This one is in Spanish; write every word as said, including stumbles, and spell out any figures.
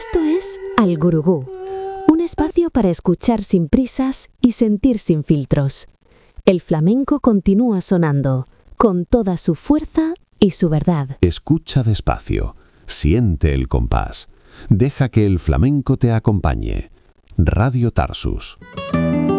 Esto es Al Gurugú, un espacio para escuchar sin prisas y sentir sin filtros. El flamenco continúa sonando, con toda su fuerza y su verdad. Escucha despacio, siente el compás, deja que el flamenco te acompañe. Radio Tarsus.